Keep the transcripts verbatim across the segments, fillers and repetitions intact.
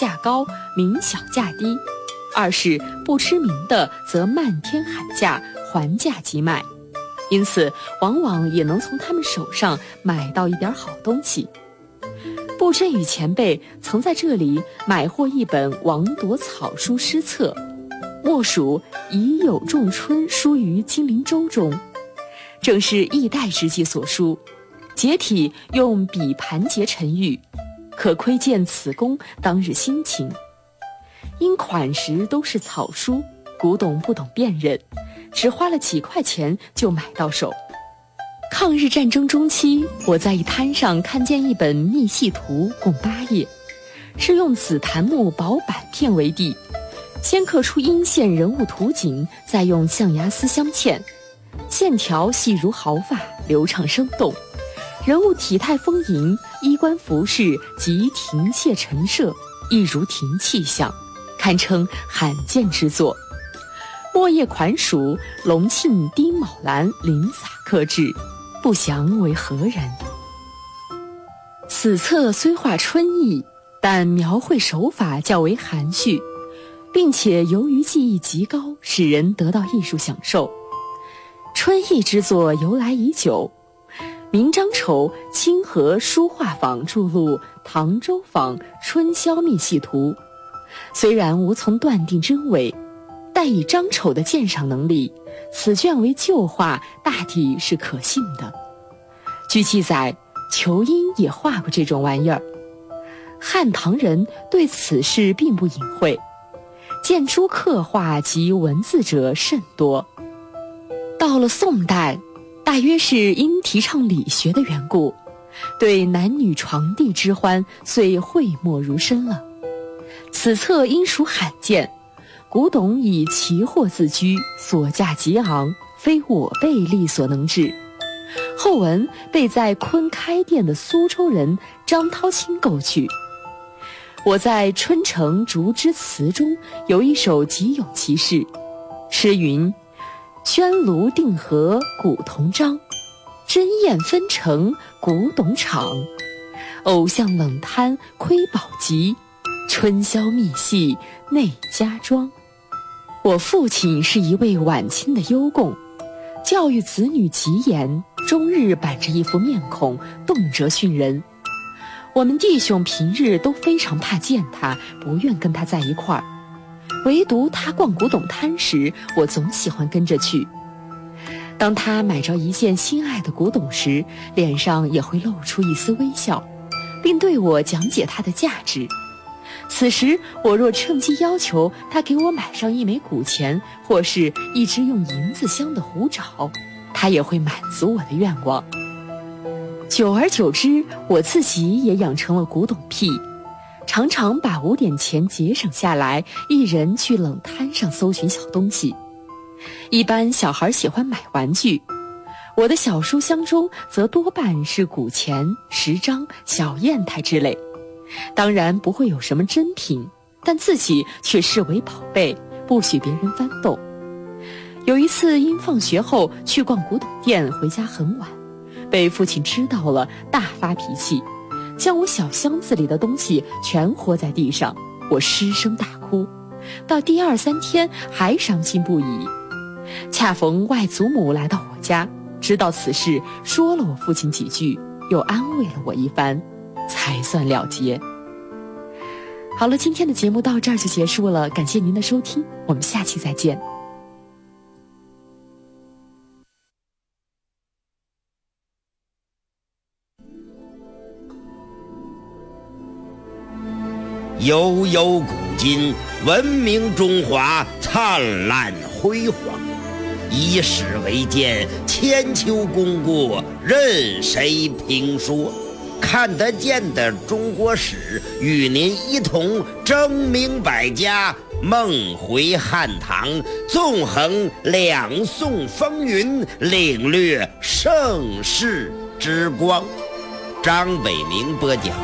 价高，名小价低；二是不知名的则漫天喊价，还价即卖，因此往往也能从他们手上买到一点好东西。布真与前辈曾在这里买获一本王铎草书诗册，莫属已有仲春书于金陵舟中，正是易代之际所书，结体用笔盘结沉郁，可窥见此公当日心情。因款识都是草书，古董不懂辨认，只花了几块钱就买到手。抗日战争中期，我在一摊上看见一本密细图，共八页，是用紫檀木薄板片为底，先刻出阴线人物图景，再用象牙丝镶嵌，线条细如毫发，流畅生动，人物体态丰盈，衣冠服饰及庭榭陈设亦如庭气象，堪称罕见之作。墨叶款属隆庆丁卯兰林洒刻制，不详为何人。此册虽画春意，但描绘手法较为含蓄，并且由于技艺极高，使人得到艺术享受。春意之作由来已久，明张丑清河书画坊著录《唐周坊春宵密细图》，虽然无从断定真伪，但以张丑的鉴赏能力，此卷为旧画，大体是可信的。据记载，仇英也画过这种玩意儿。汉唐人对此事并不隐晦，见诸刻画及文字者甚多。到了宋代，大约是因提倡理学的缘故，对男女床笫之欢遂讳莫如深了。此册因属罕见，古董以奇货自居，所价极昂，非我辈力所能治。后文被在昆开店的苏州人张涛清购去。我在《春城竹枝词》中有一首极有其事，诗云：宣炉定和古铜章，珍宴分成古董场，偶像冷摊窥宝集，春宵密细内家庄。我父亲是一位晚清的优贡，教育子女极严，终日板着一副面孔，动辄训人。我们弟兄平日都非常怕见他，不愿跟他在一块儿，唯独他逛古董摊时，我总喜欢跟着去。当他买着一件心爱的古董时，脸上也会露出一丝微笑，并对我讲解它的价值。此时我若趁机要求他给我买上一枚古钱，或是一只用银子镶的壶爪，他也会满足我的愿望。久而久之，我自己也养成了古董癖，常常把五点钱节省下来，一人去冷摊上搜寻小东西。一般小孩喜欢买玩具，我的小书箱中则多半是古钱、时章、小砚台之类，当然不会有什么珍品，但自己却视为宝贝，不许别人翻动。有一次因放学后去逛古董店，回家很晚，被父亲知道了，大发脾气，将我小箱子里的东西全活在地上，我失声大哭，到第二三天还伤心不已。恰逢外祖母来到我家，知道此事，说了我父亲几句，又安慰了我一番，才算了结。好了，今天的节目到这儿就结束了，感谢您的收听，我们下期再见。 悠悠古今，文明中华灿烂辉煌。以史为鉴，千秋功过任谁评说。看得见的中国史，与您一同争明百家，梦回汉唐，纵横两宋风云，领略盛世之光。张北明播讲。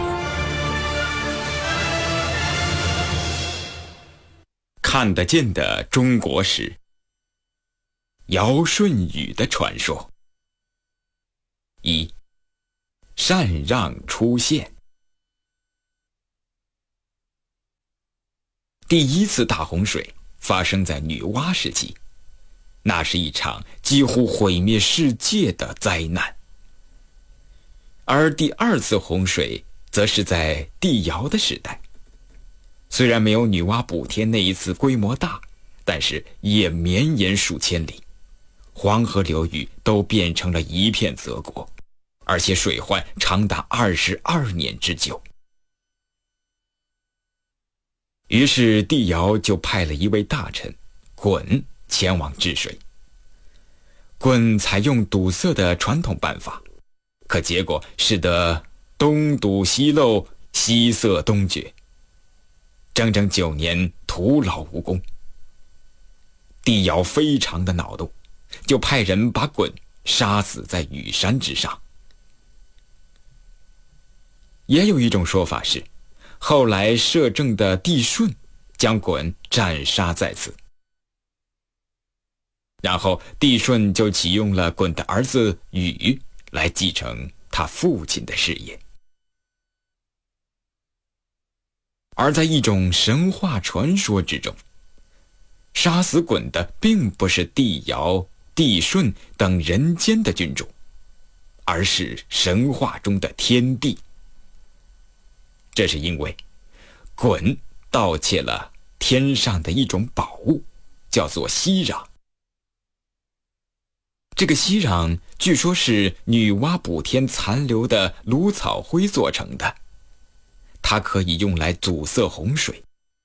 看得见的中国史，尧舜禹的传说。一，禅让出现。 第一次大洪水发生在女娲时期，那是一场几乎毁灭世界的灾难。而第二次洪水则是在帝尧的时代，虽然没有女娲补天那一次规模大，但是也绵延数千里，黄河流域都变成了一片泽国，而且水患长达二十二年之久。于是帝尧就派了一位大臣鲧前往治水。鲧采用堵塞的传统办法，可结果使得东堵西漏，西塞东决，整整九年徒劳无功。帝尧非常的恼怒，就派人把鲧杀死在羽山之上。也有一种说法是，后来摄政的帝舜将鲧斩杀在此，然后帝舜就启用了鲧的儿子禹来继承他父亲的事业。而在一种神话传说之中，杀死鲧的并不是帝尧、帝舜等人间的君主，而是神话中的天帝。这是因为鲧盗窃了天上的一种宝物，叫做息壤。这个息壤据说是女娲补天残留的芦草灰做成的，它可以用来阻塞洪水。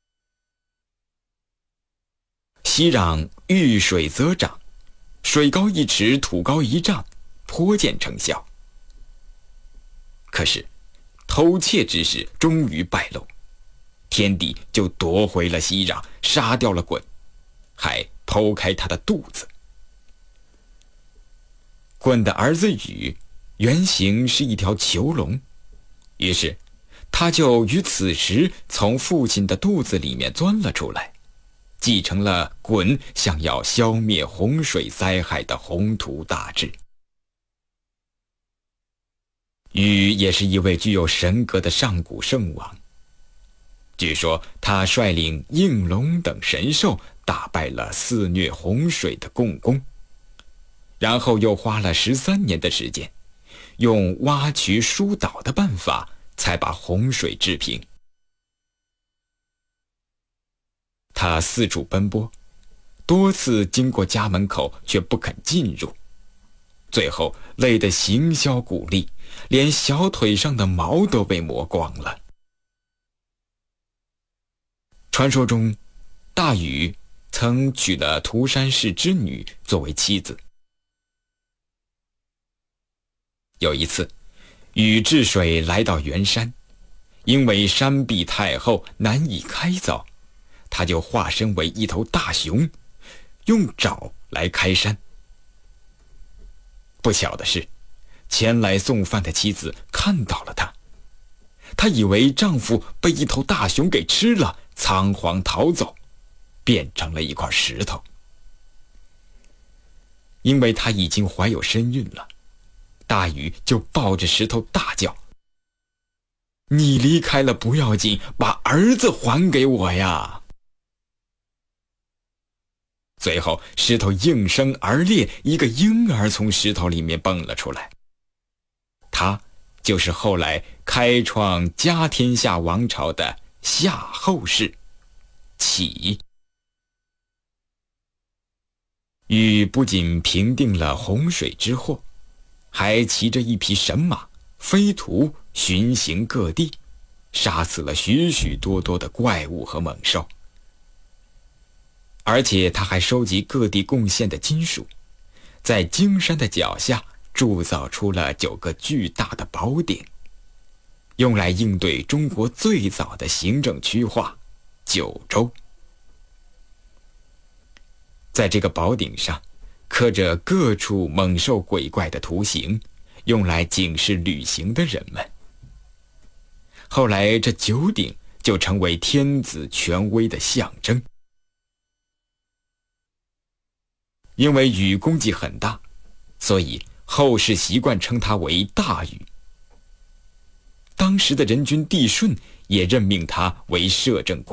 息壤遇水则长，水高一尺，土高一丈，颇见成效。可是偷窃之事终于败露，天帝就夺回了息壤，杀掉了鲧，还剖开他的肚子。鲧的儿子禹原型是一条囚龙，于是他就于此时从父亲的肚子里面钻了出来，继承了鲧想要消灭洪水灾害的宏图大志。禹也是一位具有神格的上古圣王，据说他率领应龙等神兽打败了肆虐洪水的共工，然后又花了十三年的时间，用挖渠疏导的办法才把洪水治平。他四处奔波，多次经过家门口却不肯进入，最后累得形销骨立，连小腿上的毛都被磨光了。传说中，大禹曾娶了涂山氏之女作为妻子。有一次，禹治水来到圆山，因为山壁太厚难以开凿，他就化身为一头大熊，用爪来开山。不巧的是，前来送饭的妻子看到了他，她以为丈夫被一头大熊给吃了，仓皇逃走，变成了一块石头。因为她已经怀有身孕了，大禹就抱着石头大叫：“你离开了不要紧，把儿子还给我呀！”随后石头应声而裂，一个婴儿从石头里面蹦了出来，他就是后来开创家天下王朝的夏后氏启。禹不仅平定了洪水之祸，还骑着一匹神马飞图巡行各地，杀死了许许多多的怪物和猛兽。而且他还收集各地贡献的金属，在荆山的脚下铸造出了九个巨大的宝鼎，用来应对中国最早的行政区划九州。在这个宝鼎上刻着各处猛兽鬼怪的图形，用来警示旅行的人们。后来这九鼎就成为天子权威的象征。因为禹功绩很大，所以后世习惯称他为大禹。当时的人君帝舜也任命他为摄政官。